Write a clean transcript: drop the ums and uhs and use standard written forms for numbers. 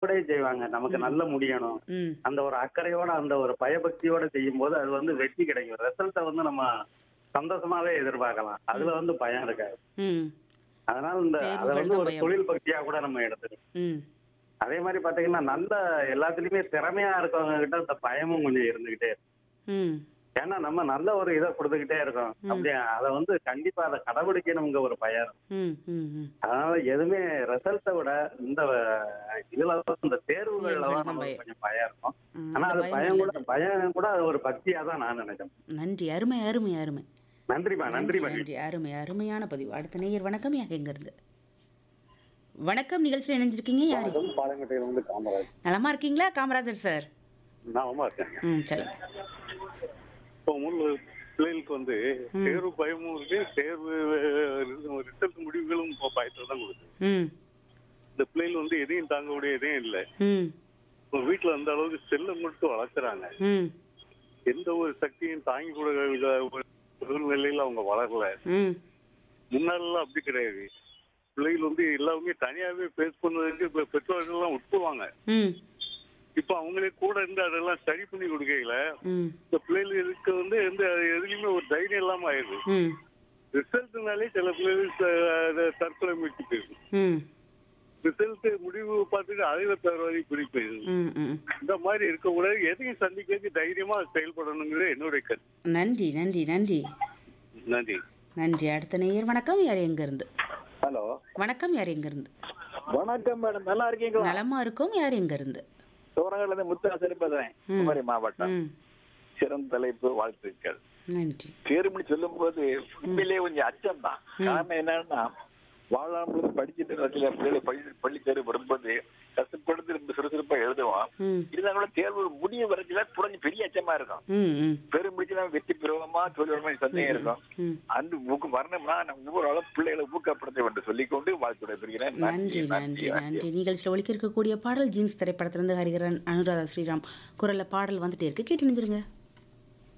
வெளிப்படையே செய்வாங்க. நமக்கு ம். நல்ல முடியணும். ம். அந்த ஒரு அக்கறையோட, அந்த ஒரு பயபக்தியோட செய்யும்போது அது வந்து வெற்றி கிடைக்கும். ரிசல்ட்ட வந்து நம்ம சந்தோஷமாவே எதிர்பார்க்கலாம். ம். அதுல வந்து பயம் இருக்காது. ம். அதனால அத தேர்வுகள் வந்து தான் ஒரு பயம். தொழில் பக்தியா கூட நம்ம எடுத்துக்கலாம். ம். அதே மாரி பார்த்தீங்கன்னா, நல்ல எல்லாத்துலயுமே திறமையா இருக்கவங்க கிட்ட இந்த பயமும் கொஞ்சம் இருந்துகிட்டே இருக்கும். ம். ஏன்னா நம்ம நல்ல ஒரு இத குடுத்துக்கிட்டே இருக்கோம். ம். அப்படி அத வந்து கண்டிப்பா அத கடைபிடிக்கணுங்கிற ஒரு பயம் இருக்கும். ம். ம். ம். அதனால எதுவுமே ரிசல்ட்ட விட இந்த இதுல வந்து இந்த தேர்வுகள்ல தேர்வுகள் தான் தான் நமக்கு பயம். கொஞ்சம் பயம் இருக்கும். ம். ஆனா அந்த அது பயம் நல்லது. பயம் கூட அது ஒரு பக்தியா தான் நான் நினைக்கிறேன். நன்றி. அருமை, அருமை, அருமை. நன்றிம்மா, நன்றி நன்றி, நன்றி. மகிழ்ச்சி. அருமை, அருமையான பதிவு. அடுத்த நேயர் வணக்கம். யார் எங்கருந்து? வணக்கம் நிகழ்ச்சியில இணைஞ்சிருக்கீங்க. யாரு? வணக்கம். பாளையங்கோட்டையிலிருந்து காமராஜ். நலமா இருக்கீங்களா காமராஜர் சார்? நலமா இருக்கேங்க. ம். சொல்லுங்க. இப்போ பிள்ளைகளுக்கு வந்து ம். தேர்வு பயமும் இருக்கு, தேர்வு ரிசல்ட் முடிவுகளும் இப்போ பயத்துல தான் கொடுக்குது. ம். இந்த பிள்ளைகள் வந்து எதையும் தாங்கக்கூடிய எதையும் இல்லை. ம். இப்போ வீட்டில் அந்த அளவுக்கு செல்லை மட்டும் வளர்க்குறாங்க. ம். எந்த ஒரு சக்தியும் தாங்கி கூட சூழ்நிலையில் அவங்க வளரல. ம். முன்னாடிலாம் அப்படி கிடையாது. பிள்ளைகள் வந்து எல்லாமே தனியாகவே ஃபேஸ் பண்ணதுக்கு இப்போ பெற்றோர்கள்லாம் விட்டுருவாங்க. ம். இப்போ அவங்களே கூட இருந்து அதெல்லாம் சரி பண்ணி கொடுக்கல. ம். இந்த பிள்ளைகளுக்கு வந்து எந்த எதுலையுமே ஒரு தைரியம் இல்லாமல் ஆயிடுது. ம். ரிசல்ட்னாலே சில பிள்ளைகள் தற்கொலை முயற்சி போயிருக்கு. ம். ரிசல்ட் முடிவு பார்த்துட்டு அதைவ தருவாரி குறிப்பது. ம். ம். இந்த மாதிரி இருக்கக்கூடாது. எதையும் சந்திக்க தைரியமா செயல்படணுங்கிறது என்னுடைய கருத்து. நன்றி, நன்றி, நன்றி. நன்றி. நன்றி. அடுத்த நேயர் வணக்கம். யார் எங்கருந்து? ஹலோ, வணக்கம். யார் எங்கருந்து? வணக்கம் மேடம், நல்லா இருக்கீங்களா? நலமா இருக்கோம். யார் எங்கருந்து? தோரங்கள்ல இருந்து முத்தாசரி பேசுறேன், ம். குமரி மாவட்டம். ம். சிறந்த தலைப்பு, வாழ்த்துக்கள். நன்றி. தேர்வுன்னு சொல்லும் போது உண்மையிலேயே கொஞ்சம் அச்சம் தான். காரணம் என்னன்னா, வாழ்நாள் படிச்சுட்டு சில பிள்ளைகளை பள்ளி தேர்வு வரும்போது கஷ்டப்படுத்தி ரொம்ப சுறுசுறுப்பா எழுதுவோம். ம். இருந்தாலும் கூட தேர்வு முடிய வரைக்கும் கொஞ்சம் பெரிய அச்சமா இருக்கும். ம். ம். பெரும் முடிச்சு நம்ம வெற்றி பெறுவோமா தோல்வி வருமா சந்தேகம் இருக்கும். ம். அந்த வரணும்னா நம்ம ஒவ்வொரு பிள்ளைகளை ஊக்கப்படுத்த வேண்டும் சொல்லிக்கொண்டு வாழ்த்துடைய பெறுகிறேன். நன்றி, நன்றி, நன்றி. நிகழ்ச்சியில் ஒலிக்க இருக்கக்கூடிய பாடல் ஜீன்ஸ் திரைப்படத்திலிருந்து ஹரிஹரன், அனுராதா ஸ்ரீராம் குரல்ல பாடல் வந்துட்டே இருக்கு. கேட்டு நினைஞ்சிருங்க.